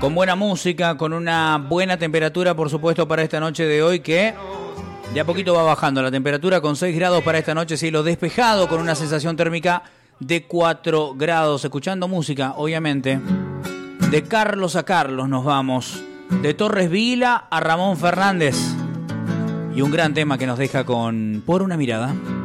con buena música, con una buena temperatura, por supuesto, para esta noche de hoy, que de a poquito va bajando la temperatura, con 6 grados para esta noche, cielo despejado, con una sensación térmica de 4 grados. Escuchando música, obviamente, de Carlos a Carlos nos vamos, de Torres Vila a Ramón Fernández, y un gran tema que nos deja con Por una mirada.